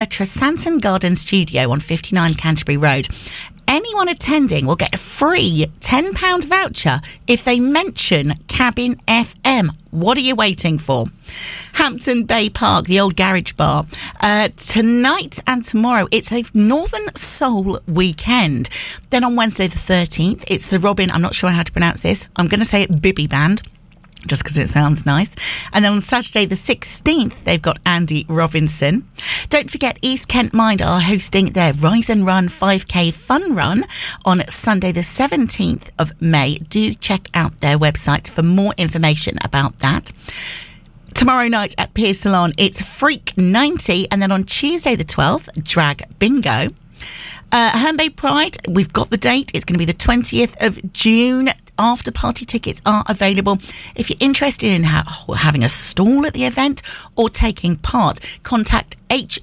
Tresanton Garden Studio on 59 Canterbury Road. Anyone attending will get a free £10 voucher if they mention Cabin FM. What are you waiting for? Hampton Bay Park, the old garage bar. Tonight and tomorrow, it's a Northern Soul weekend. Then on Wednesday the 13th, it's the Robin, I'm not sure how to pronounce this, I'm going to say it Bibby Band, just because it sounds nice. And then on Saturday the 16th, they've got Andy Robinson. Don't forget, East Kent Mind are hosting their Rise and Run 5K Fun Run on Sunday the 17th of May. Do check out their website for more information about that. Tomorrow night at Pier Salon, it's Freak 90. And then on Tuesday the 12th, Drag Bingo. Herne Bay Pride, we've got the date. It's going to be the 20th of June. After party tickets are available. If you're interested in having a stall at the event or taking part, contact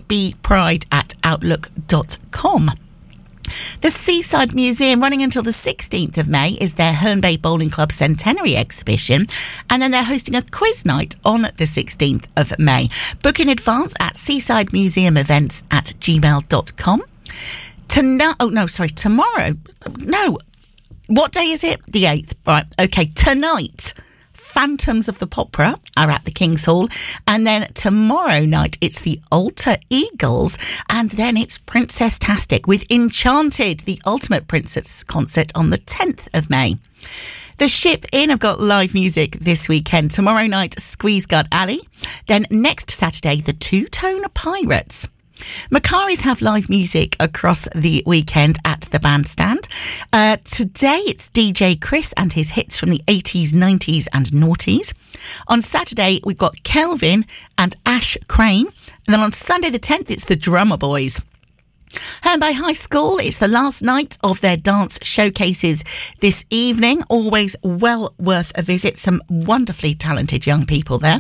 hbpride@outlook.com. The Seaside Museum, running until the 16th of May, is their Herne Bay Bowling Club Centenary exhibition. And then they're hosting a quiz night on the 16th of May. Book in advance at seasidemuseumevents@gmail.com. Tomorrow. No. What day is it? The 8th. Right. Okay. Tonight, Phantoms of the Popera are at the King's Hall. And then tomorrow night, it's the Alter Eagles. And then it's Princess-tastic with Enchanted, the Ultimate Princess concert on the 10th of May. The Ship Inn have got live music this weekend. Tomorrow night, Squeezeguard Alley. Then next Saturday, the Two Tone Pirates. Macari's have live music across the weekend at the Bandstand. Today it's DJ Chris and his hits from the 80s, 90s and noughties. On Saturday we've got Kelvin and Ash Crane. And then on Sunday the 10th it's the Drummer Boys. Herne Bay High School, it's the last night of their dance showcases this evening. Always well worth a visit. Some wonderfully talented young people there.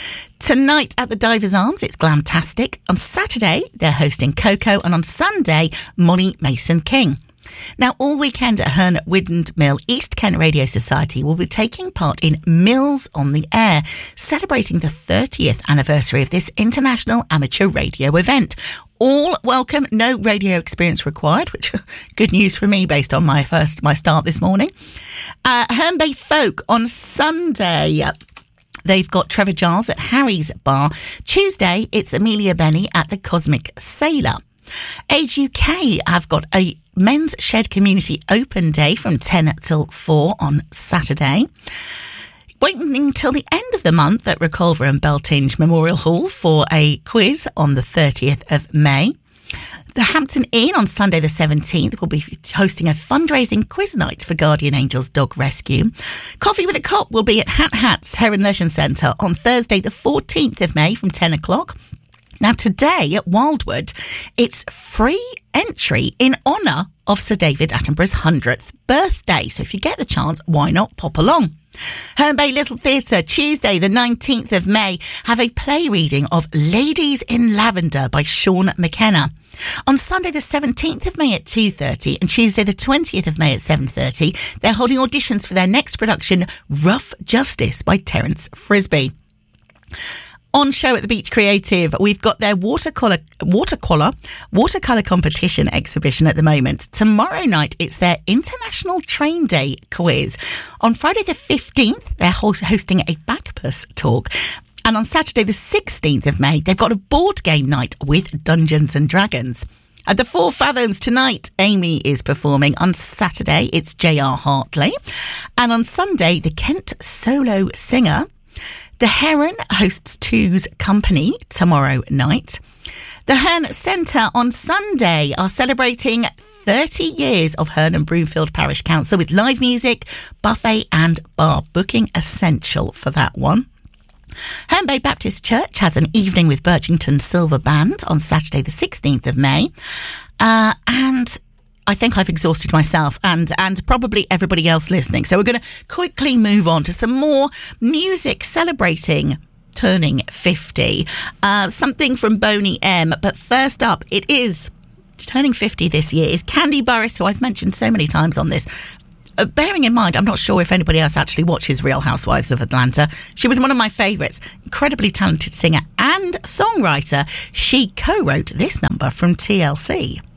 Tonight at the Divers Arms, it's Glamtastic. On Saturday, they're hosting Coco. And on Sunday, Molly Mason King. Now, all weekend at Herne Windmill, East Kent Radio Society will be taking part in Mills on the Air, celebrating the 30th anniversary of this international amateur radio event. All welcome, no radio experience required, which good news for me based on my start this morning. Herne Bay Folk on Sunday. They've got Trevor Giles at Harry's Bar. Tuesday, it's Amelia Benny at the Cosmic Sailor. Age UK have got a Men's Shed Community Open Day from 10 till 4 on Saturday. Waiting until the end of the month at Reculver and Beltinge Memorial Hall for a quiz on the 30th of May. The Hampton Inn on Sunday the 17th will be hosting a fundraising quiz night for Guardian Angels Dog Rescue. Coffee with a Cop will be at Hat's Heron Leisure Centre on Thursday the 14th of May from 10 o'clock. Now today at Wildwood, it's free entry in honour of Sir David Attenborough's 100th birthday. So if you get the chance, why not pop along? Herne Bay Little Theatre, Tuesday the 19th of May, have a play reading of Ladies in Lavender by Sean McKenna. On Sunday the 17th of May at 2:30 and Tuesday the 20th of May at 7:30, they're holding auditions for their next production, Rough Justice by Terence Frisbee. On show at the Beach Creative, we've got their watercolour competition exhibition at the moment. Tomorrow night, it's their International Train Day quiz. On Friday the 15th, they're hosting a Backpass talk. And on Saturday the 16th of May, they've got a board game night with Dungeons and Dragons. At the Four Fathoms tonight, Amy is performing. On Saturday, it's J.R. Hartley. And on Sunday, the Kent Solo Singer. The Heron hosts Two's Company tomorrow night. The Herne Centre on Sunday are celebrating 30 years of Herne and Broomfield Parish Council with live music, buffet and bar. Booking essential for that one. Herne Bay Baptist Church has an evening with Birchington Silver Band on Saturday the 16th of May. And I think I've exhausted myself and probably everybody else listening. So we're going to quickly move on to some more music celebrating turning 50. Something from Boney M. But first up, it is turning 50 this year is Candy Burris, who I've mentioned so many times on this bearing in mind, I'm not sure if anybody else actually watches Real Housewives of Atlanta. She was one of my favourites. Incredibly talented singer and songwriter. She co-wrote this number from TLC.